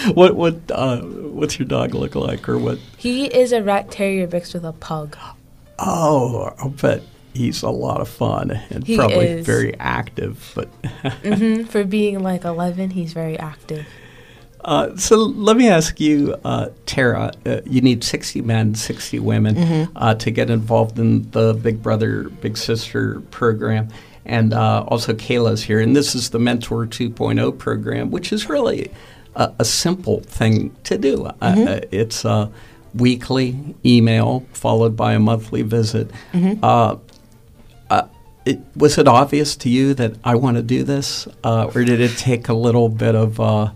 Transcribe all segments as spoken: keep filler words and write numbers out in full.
what what uh, what's your dog look like, or what? He is a rat terrier mixed with a pug. Oh, I'll bet he's a lot of fun and He probably is. very active. But hmm For being like eleven, he's very active. uh, so let me ask you, uh, Tara. Uh, you need sixty men, sixty women Mm-hmm. uh, to get involved in the Big Brother Big Sister program. And uh, also Kayla's here, and this is the Mentor two point oh program, which is really a, a simple thing to do. Mm-hmm. Uh, it's a weekly email followed by a monthly visit. Mm-hmm. Uh, uh, it, was it obvious to you that I want to do this, uh, or did it take a little bit of? Uh,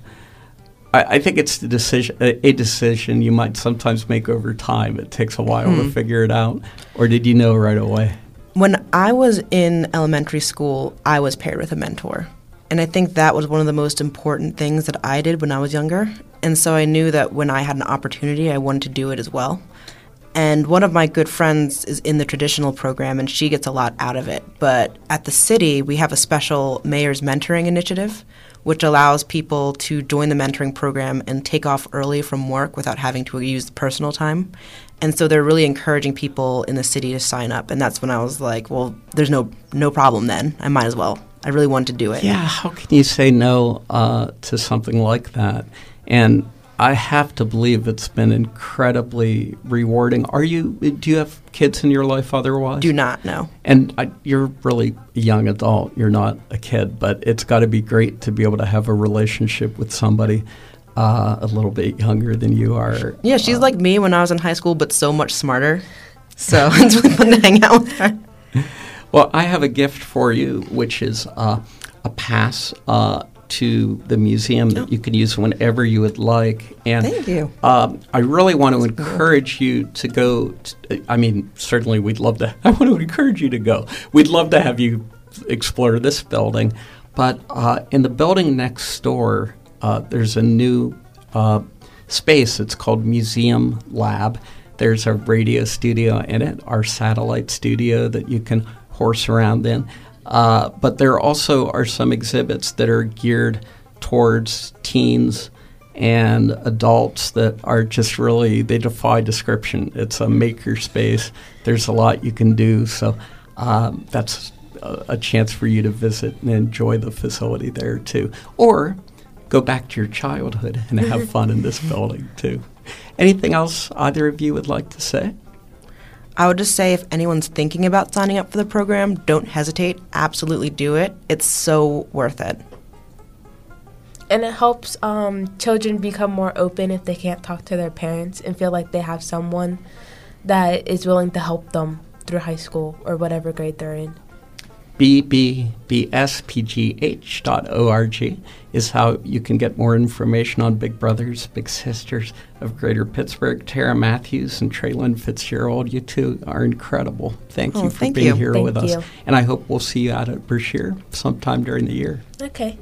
I, I think it's the decision, a, a decision you might sometimes make over time. It takes a while Mm-hmm. to figure it out, or did you know right away? When I was in elementary school, I was paired with a mentor. And I think that was one of the most important things that I did when I was younger. And so I knew that when I had an opportunity, I wanted to do it as well. And one of my good friends is in the traditional program, and she gets a lot out of it. But at the city, we have a special mayor's mentoring initiative, which allows people to join the mentoring program and take off early from work without having to use personal time. And so they're really encouraging people in the city to sign up. And that's when I was like, well, there's no no problem then. I might as well. I really wanted to do it. Yeah, how can you say no uh, to something like that? And I have to believe it's been incredibly rewarding. Are you? Do you have kids in your life otherwise? Do not know. And I, you're really a young adult. You're not a kid, but it's got to be great to be able to have a relationship with somebody uh, a little bit younger than you are. Yeah, she's uh, like me when I was in high school, but so much smarter. So it's really fun to hang out with her. Well, I have a gift for you, which is uh, a pass uh, to the museum that you can use whenever you would like. And Thank you. Um, I really want to encourage you to go. To, I mean, certainly we'd love to. I want to encourage you to go. We'd love to have you explore this building. But uh, in the building next door, uh, there's a new uh, space. It's called Museum Lab. There's a radio studio in it, our satellite studio that you can horse around in. Uh, but there also are some exhibits that are geared towards teens and adults that are just really, they defy description. It's a maker space. There's a lot you can do. So um, that's a, a chance for you to visit and enjoy the facility there too. Or go back to your childhood and have fun in this building too. Anything else either of you would like to say? I would just say if anyone's thinking about signing up for the program, don't hesitate. Absolutely do it. It's so worth it. And it helps um, children become more open if they can't talk to their parents and feel like they have someone that is willing to help them through high school or whatever grade they're in. b b b s p g h dot org is how you can get more information on Big Brothers Big Sisters of Greater Pittsburgh. Tara Matthews and Traylon Fitzgerald, you two are incredible. Thank Oh, you for thank being you. here Thank with us. you. And I hope we'll see you out at Brashear sometime during the year. Okay.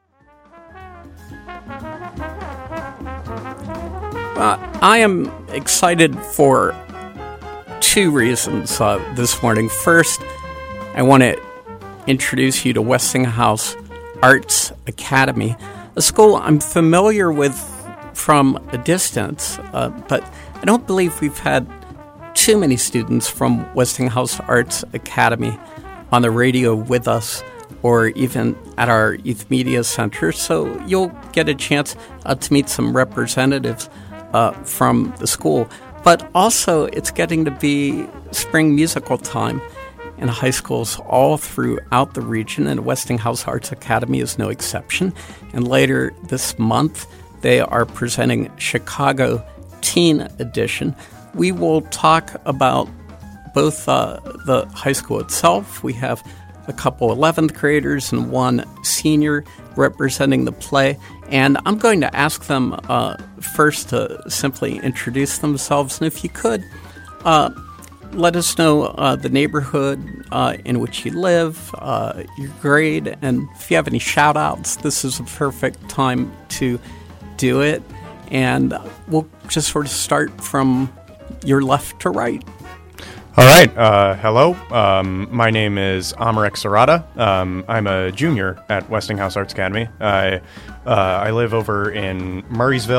Uh, I am excited for two reasons uh, this morning. First, I want to introduce you to Westinghouse Arts Academy, a school I'm familiar with from a distance, uh, but I don't believe we've had too many students from Westinghouse Arts Academy on the radio with us or even at our Youth Media Center, so you'll get a chance uh, to meet some representatives uh, from the school. But also, it's getting to be spring musical time in high schools all throughout the region, and Westinghouse Arts Academy is no exception. And later this month, they are presenting Chicago Teen Edition. We will talk about both uh, the high school itself. We have a couple eleventh graders and one senior representing the play. And I'm going to ask them uh, first to simply introduce themselves. And if you could, uh, let us know uh, the neighborhood uh, in which you live, uh, your grade, and if you have any shout-outs, this is a perfect time to do it. And we'll just sort of start from your left to right. All right. Uh, hello. Um, my name is Amarek Sarada. Um, I'm a junior at Westinghouse Arts Academy. I, uh, I live over in Murraysville.